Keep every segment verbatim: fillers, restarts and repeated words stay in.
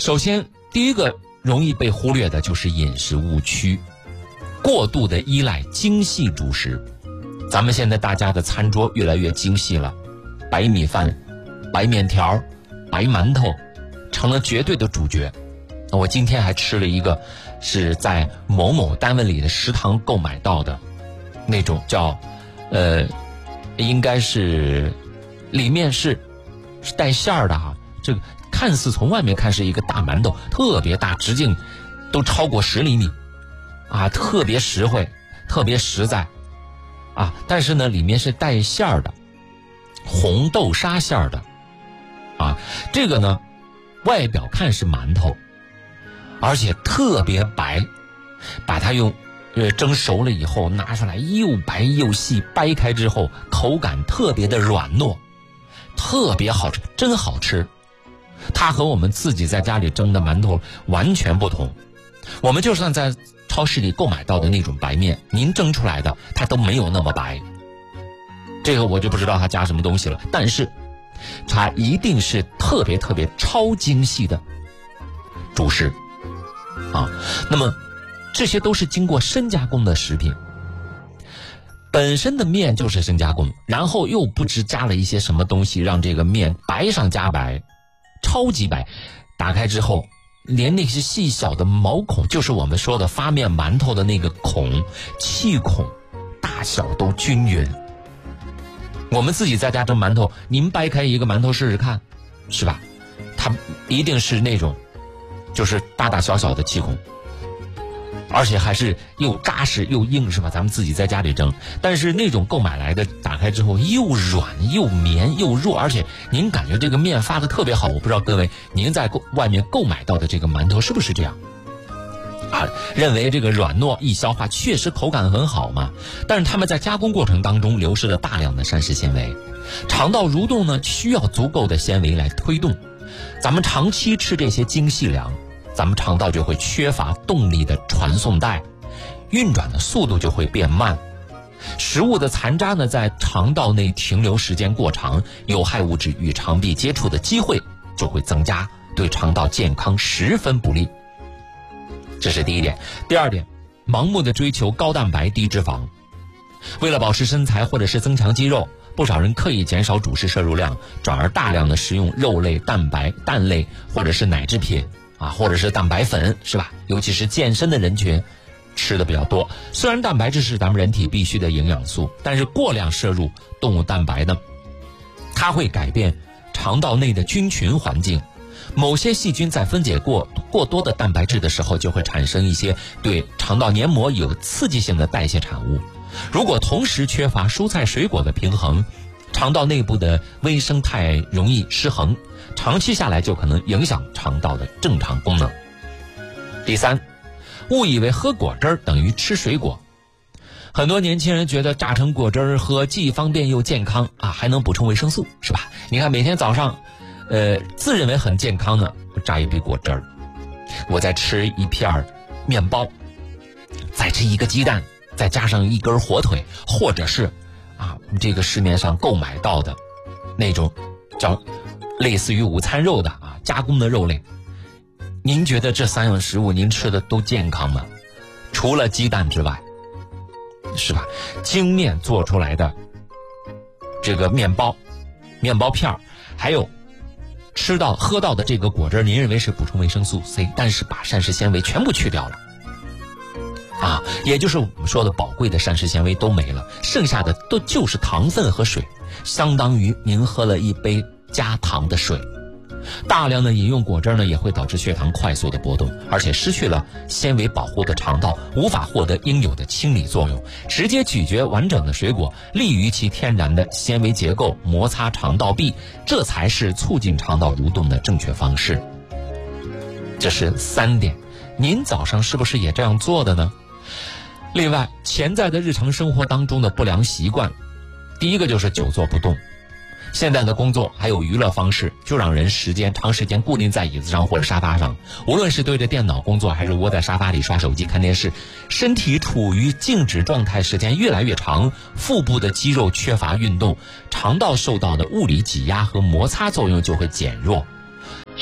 首先，第一个容易被忽略的就是饮食误区，过度的依赖精细主食。咱们现在大家的餐桌越来越精细了，白米饭、白面条、白馒头成了绝对的主角。我今天还吃了一个是在某某单位里的食堂购买到的那种叫呃应该是里面是是带馅儿的哈，这个看似从外面看是一个大馒头，特别大，直径都超过十厘米啊，特别实惠，特别实在啊，但是呢里面是带馅儿的，红豆沙馅儿的啊，这个呢外表看是馒头，而且特别白，把它用呃蒸熟了以后拿出来又白又细，掰开之后口感特别的软糯，特别好吃，真好吃。它和我们自己在家里蒸的馒头完全不同。我们就算在超市里购买到的那种白面，您蒸出来的它都没有那么白，这个我就不知道它加什么东西了，但是它一定是特别特别超精细的主食啊。那么这些都是经过深加工的食品，本身的面就是深加工，然后又不知加了一些什么东西让这个面白上加白，超级白，打开之后连那些细小的毛孔，就是我们说的发面馒头的那个孔气孔大小都均匀。我们自己在家蒸馒头，您掰开一个馒头试试看，是吧？它一定是那种就是大大小小的气孔，而且还是又扎实又硬，是吧？咱们自己在家里蒸，但是那种购买来的打开之后又软又绵又弱，而且您感觉这个面发的特别好。我不知道各位您在外面购买到的这个馒头是不是这样啊？认为这个软糯易消化，确实口感很好嘛，但是他们在加工过程当中流失了大量的膳食纤维，肠道蠕动呢需要足够的纤维来推动，咱们长期吃这些精细粮，咱们肠道就会缺乏动力的传送带，运转的速度就会变慢，食物的残渣呢在肠道内停留时间过长，有害物质与肠壁接触的机会就会增加，对肠道健康十分不利。这是第一点。第二点，盲目的追求高蛋白低脂肪，为了保持身材或者是增强肌肉，不少人刻意减少主食摄入量，转而大量的食用肉类、蛋白、蛋类或者是奶制品啊，或者是蛋白粉，是吧？尤其是健身的人群吃的比较多。虽然蛋白质是咱们人体必需的营养素，但是过量摄入动物蛋白呢，它会改变肠道内的菌群环境。某些细菌在分解过过多的蛋白质的时候，就会产生一些对肠道黏膜有刺激性的代谢产物。如果同时缺乏蔬菜水果的平衡，肠道内部的微生态容易失衡，长期下来就可能影响肠道的正常功能。第三，误以为喝果汁儿等于吃水果。很多年轻人觉得榨成果汁儿喝既方便又健康啊，还能补充维生素，是吧？你看每天早上呃，自认为很健康呢，我榨一杯果汁儿，我再吃一片面包，再吃一个鸡蛋，再加上一根火腿，或者是啊，这个市面上购买到的那种叫类似于午餐肉的啊加工的肉类。您觉得这三样食物您吃的都健康吗？除了鸡蛋之外，是吧？精面做出来的这个面包、面包片还有吃到喝到的这个果汁，您认为是补充维生素 C， 但是把膳食纤维全部去掉了啊，也就是我们说的宝贵的膳食纤维都没了，剩下的都就是糖分和水，相当于您喝了一杯加糖的水。大量的饮用果汁呢，也会导致血糖快速的波动，而且失去了纤维保护的肠道，无法获得应有的清理作用。直接咀嚼完整的水果，利于其天然的纤维结构摩擦肠道壁，这才是促进肠道蠕动的正确方式。这是三点，您早上是不是也这样做的呢？另外，潜在的日常生活当中的不良习惯，第一个就是久坐不动。现在的工作还有娱乐方式，就让人时间长时间固定在椅子上或者沙发上，无论是对着电脑工作，还是窝在沙发里刷手机看电视，身体处于静止状态时间越来越长，腹部的肌肉缺乏运动，肠道受到的物理挤压和摩擦作用就会减弱，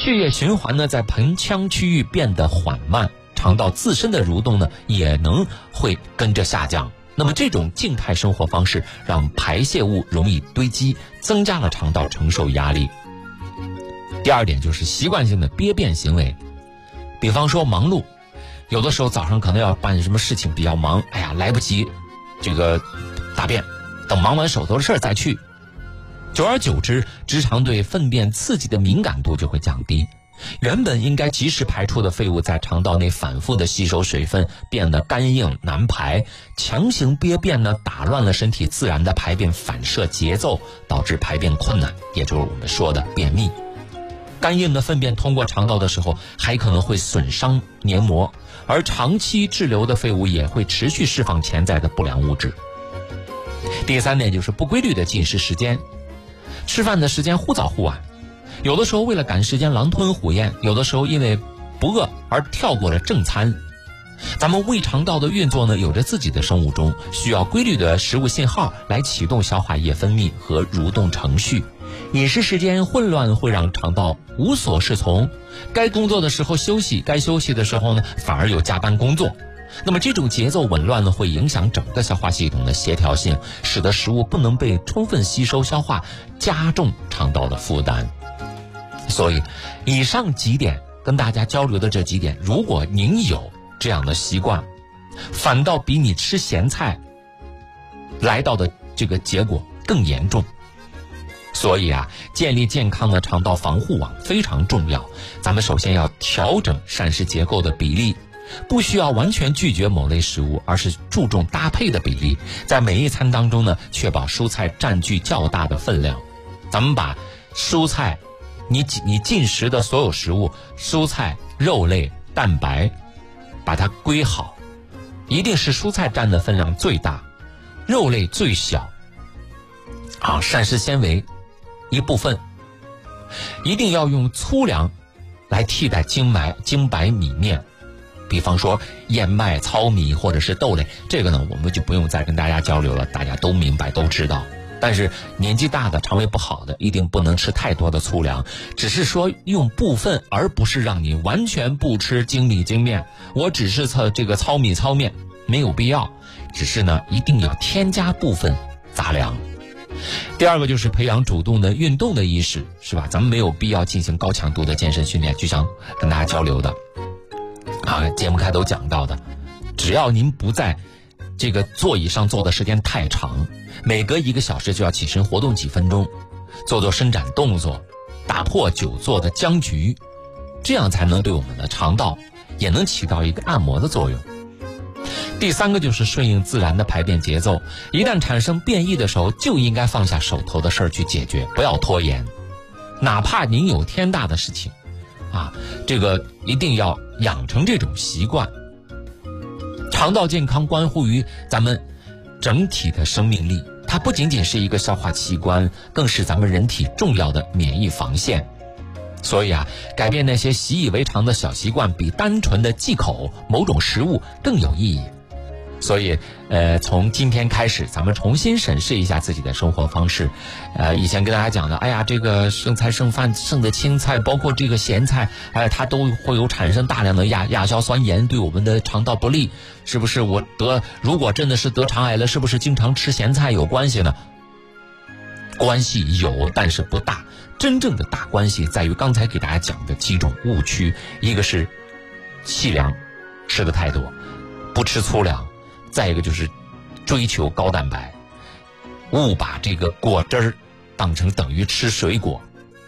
血液循环呢在盆腔区域变得缓慢，肠道自身的蠕动呢也能会跟着下降。那么这种静态生活方式让排泄物容易堆积，增加了肠道承受压力。第二点就是习惯性的憋便行为，比方说忙碌，有的时候早上可能要办什么事情比较忙，哎呀来不及这个大便，等忙完手头的事儿再去。久而久之，直肠对粪便刺激的敏感度就会降低，原本应该及时排出的废物在肠道内反复的吸收水分，变得干硬难排。强行憋便呢，打乱了身体自然的排便反射节奏，导致排便困难，也就是我们说的便秘。干硬的粪便通过肠道的时候，还可能会损伤黏膜，而长期滞留的废物也会持续释放潜在的不良物质。第三点就是不规律的进食时间，吃饭的时间忽早忽晚，有的时候为了赶时间狼吞虎咽，有的时候因为不饿而跳过了正餐。咱们胃肠道的运作呢，有着自己的生物钟，需要规律的食物信号来启动消化液分泌和蠕动程序。饮食时间混乱会让肠道无所适从，该工作的时候休息，该休息的时候呢反而有加班工作。那么这种节奏紊乱呢，会影响整个消化系统的协调性，使得食物不能被充分吸收消化，加重肠道的负担。所以以上几点跟大家交流的这几点，如果您有这样的习惯，反倒比你吃咸菜来到的这个结果更严重。所以啊，建立健康的肠道防护网非常重要。咱们首先要调整膳食结构的比例，不需要完全拒绝某类食物，而是注重搭配的比例。在每一餐当中呢，确保蔬菜占据较大的分量。咱们把蔬菜，你你进食的所有食物，蔬菜、肉类、蛋白，把它归好，一定是蔬菜占的分量最大，肉类最小。啊，膳食纤维一部分，一定要用粗粮来替代精白精白米面，比方说燕麦、糙米或者是豆类，这个呢我们就不用再跟大家交流了，大家都明白都知道。但是年纪大的、肠胃不好的，一定不能吃太多的粗粮，只是说用部分，而不是让你完全不吃精米精面。我只是测这个糙米糙面，没有必要，只是呢一定要添加部分杂粮。第二个就是培养主动的运动的意识，是吧？咱们没有必要进行高强度的健身训练，就像跟大家交流的啊，节目开头讲到的，只要您不在这个座椅上坐的时间太长，每隔一个小时就要起身活动几分钟，做做伸展动作，打破久坐的僵局，这样才能对我们的肠道也能起到一个按摩的作用。第三个就是顺应自然的排便节奏，一旦产生便意的时候，就应该放下手头的事儿去解决，不要拖延。哪怕您有天大的事情啊，这个一定要养成这种习惯。肠道健康关乎于咱们整体的生命力，它不仅仅是一个消化器官，更是咱们人体重要的免疫防线。所以啊，改变那些习以为常的小习惯，比单纯的忌口某种食物更有意义。所以呃，从今天开始，咱们重新审视一下自己的生活方式。呃，以前跟大家讲的，哎呀，这个剩菜剩饭剩的青菜，包括这个咸菜，哎，它都会有产生大量的亚亚硝酸盐，对我们的肠道不利。是不是我得如果真的是得肠癌了，是不是经常吃咸菜有关系呢？关系有，但是不大。真正的大关系在于刚才给大家讲的几种误区，一个是细粮吃的太多，不吃粗粮。再一个就是追求高蛋白，误把这个果汁儿当成等于吃水果。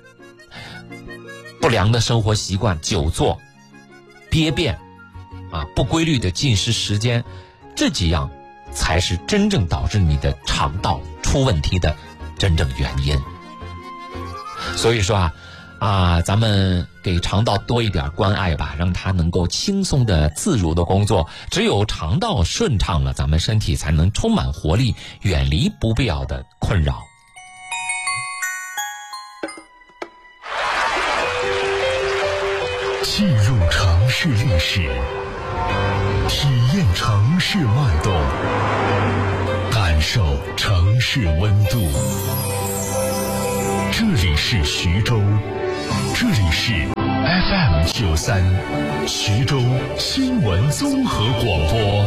不良的生活习惯，久坐、憋便啊，不规律的进食时间，这几样才是真正导致你的肠道出问题的真正原因。所以说啊啊，咱们给肠道多一点关爱吧，让它能够轻松的、自如的工作。只有肠道顺畅了，咱们身体才能充满活力，远离不必要的困扰。 进入城市历史，体验城市脉动，感受城市温度。这里是徐州，这里是 F M 九三，徐州新闻综合广播。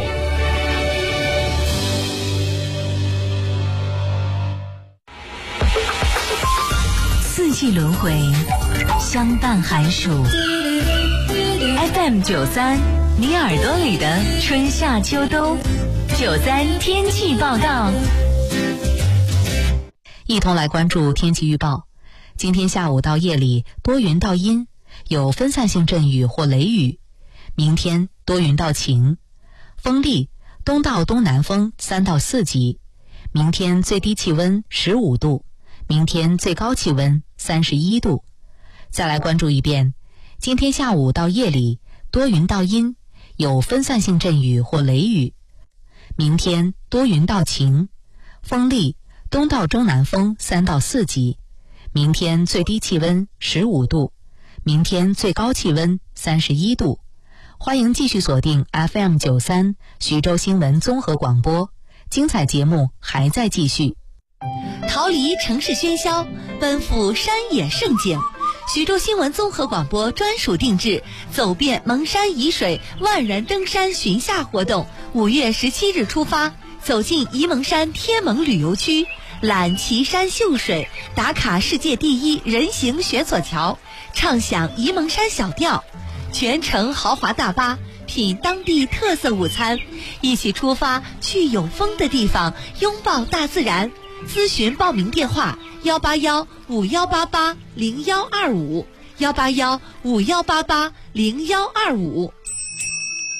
四季轮回，相伴寒暑。F M 九三，你耳朵里的春夏秋冬。九三天气报告，一同来关注天气预报。今天下午到夜里多云到阴，有分散性阵雨或雷雨。明天多云到晴，风力东到东南风三到四级。明天最低气温十五度，明天最高气温三十一度。再来关注一遍，今天下午到夜里多云到阴，有分散性阵雨或雷雨。明天多云到晴，风力东到中南风三到四级。明天最低气温十五度，明天最高气温三十一度。欢迎继续锁定 F M 九三徐州新闻综合广播，精彩节目还在继续。逃离城市喧嚣，奔赴山野胜景。徐州新闻综合广播专属定制走遍蒙山沂水万人登山巡夏活动，五月十七日出发，走进沂蒙山天蒙旅游区，览奇山秀水，打卡世界第一人行悬索桥，畅享沂蒙山小调，全程豪华大巴，品当地特色午餐，一起出发去有风的地方，拥抱大自然。咨询报名电话：幺八幺五幺八八零幺二五，幺八幺五幺八八零幺二五。